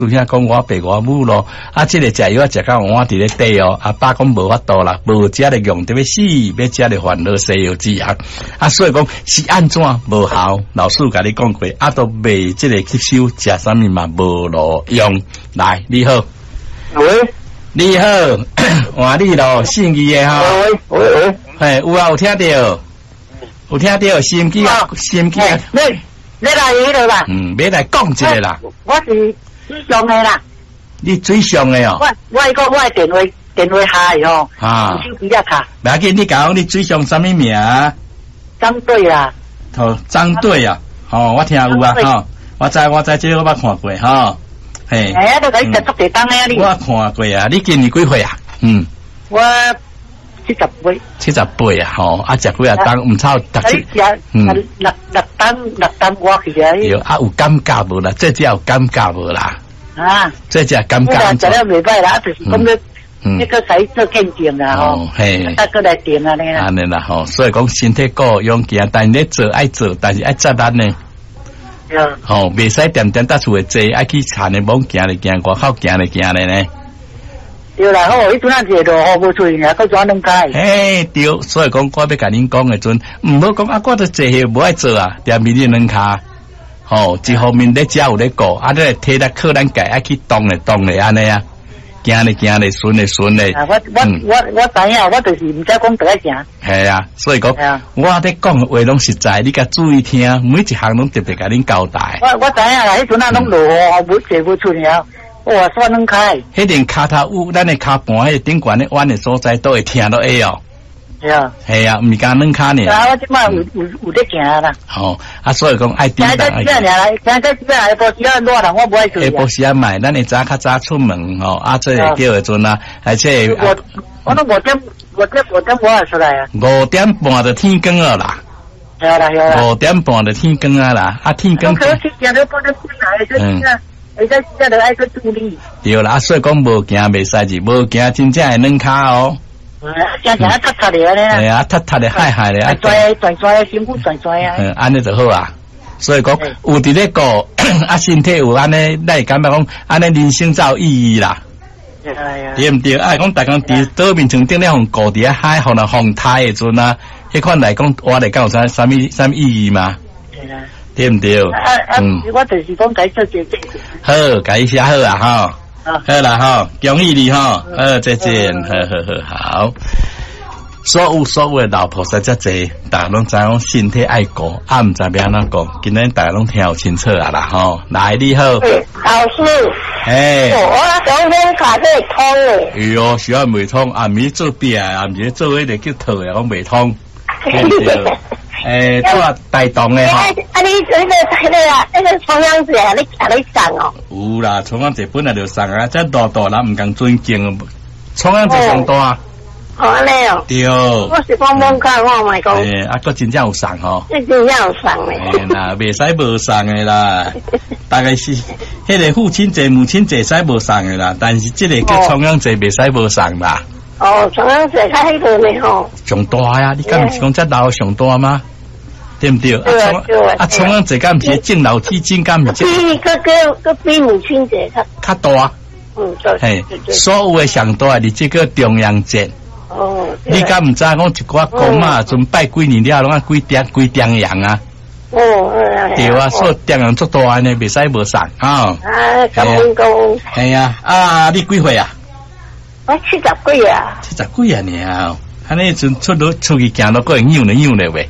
有遐讲我爸我母咯，啊，这个食药食到我伫咧底哦，阿爸讲无法度啦，无食咧用特别死，要食咧烦恼西药之啊，啊，所以讲是安怎无效？老师甲你讲过，啊，都未这个吸收，食啥物嘛无路用。来，你好， 喂， 你好，换你咯，信义的哈， 喂， 嘿，有啊，有听到，有听到，心机啊，心机啊， 你来迄度啦？ 要来讲一个啦， 我是水上的啦。 你水上的哦， 我电话下的吼，手机啊卡。 不要紧，你讲你水上什么名？ 张队啦。 张队啊，哦，我听有啊，吼，我知，这个我捌看过，吼，嘿。 哎，都可以接触地当的你。我看过啊，你今年几岁啊？ 我70岁。 78啊，吼，啊，食几啊当，唔超特色。 六当我去啊。 有啊，有感觉无啦？这只有感觉无啦？ 啊， 这只感觉。 食了袂歹啦，就是讲你个使做见证啦吼。 嘿。 啊，过来定啊你啦。 安尼啦吼，所以讲身体够用行，但你做爱做，但是爱责任呢。吼，袂使点搭厝诶坐，爱去田诶忙行嚟行，外口行嚟呢。 对啦，吼，伊阵仔坐落雨无出去啊，佮怎能解？ 嘿，对，所以讲我要甲恁讲诶阵，唔好讲啊，我都坐下无爱做啊，踮面两骹。吼，一方面咧食有咧顾，啊，你体力靠咱家爱去动咧安尼啊，行咧顺咧。 我知影，我就是唔知讲倒来行。 系啊，所以讲，我咧讲话拢实在，你甲注意听，每一项拢特别甲恁交代。 我知影啦，迄阵啊拢落雨，无坐无出去啊，哇，煞能开。迄连骹头有咱的骹盘，迄顶悬的弯的所在都会听到会哦。系啊，唔是讲软骹呢。 我即摆有咧行啦。 吼，啊，所以讲爱点打。行在即摆下晡时啊热人，我不爱做。 下晡时啊买，咱会早较早出门吼，啊，这叫的阵啊，而且我都5点我也出来啊。 5点半就天光了啦。 有啦。 5点半就天光啊啦，啊天光。 可是行了半点半来，会使现在就爱去注意。 对啦，所以讲无行袂使去，无行真正会软骹哦。 真正塌塌的咧， 系啊，塌的害咧， 转辛苦转啊。 安尼就好啊。所以讲有伫咧过，啊身体有安尼，咱会感觉讲安尼人生才有意义啦。对唔对？啊，讲大家伫岛面上顶咧互顾伫海，互人风台的阵啊，迄款来讲，我来讲有啥物意义嘛？对唔对？ 我就是讲该做这。 好，该写好啊，吼。好啦吼，恭喜你吼，再见，好。所有的老婆实在济，大家拢知讲身体爱顾，啊唔知要安怎讲，今日大家拢听清楚啊啦吼。来，你好， 老师，我昨天卡在通了。 哎哟，需要未通，啊唔是做饼啊，唔是做迄个叫套的，讲未通。做带动的哈。 你那个重阳节你上哦？ 有啦，重阳节本来就上啊，这大人唔讲尊敬，重阳节上大。 安尼哦。 对。 我是讲蒙看我咪讲。 佫真正有上吼。 真正有上嘞。 啦，袂使无上的啦。大概是迄个父亲节、母亲节使无上的啦，但是这个叫重阳节袂使无上啦。 重阳节较迄个呢吼。 上大呀！你敢毋是讲这老上大吗？对不对？重阳节敢毋是敬老天尊，敢毋是？ 比母亲节较大。 对。 嘿，所有的上大的这个重阳节。你敢毋知讲一寡公嘛，准拜几年了，拢啊几点羊啊？对啊，所以点羊足大安尼，袂使无上啊。 感恩讲。 系啊，你几岁啊？ 我70几啊。 70几啊呢？安尼阵出去行路，个会扭咧喂。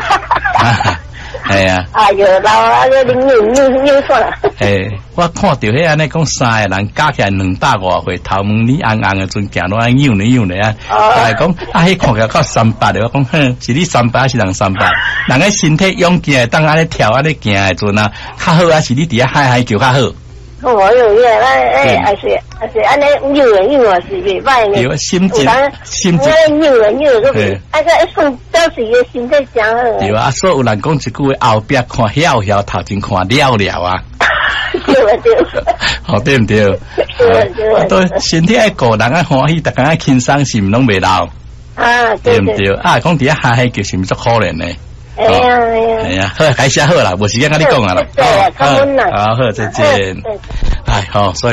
系啊！ 哎哟，老啊，个扭错了。 我看到迄安尼讲3个人加起来200多岁，头毛你红红的，阵行路安扭咧啊！但系讲迄看起来到300的，我讲哼，是你300还是人300？人个身体勇健的，当安尼跳安尼行的阵啊，较好啊，是你伫遐嗨叫较好。 我有嘢，还是安尼扭啊，是袂歹呢。 对，心情， 扭个袂，一送表示个身体真好。 对啊，所以有人讲一句话，后壁看晓，头前看了啊。 对。 好对唔对？都身体爱顾，人爱欢喜，大家爱轻松，心拢袂老。 对唔对？啊，讲伫遐嗨叫是毋足可怜呢？ 哎呀，好，该写好啦，无时间跟你讲啊啦。 对啊，感恩啦。 好，再见。哎，好，所以。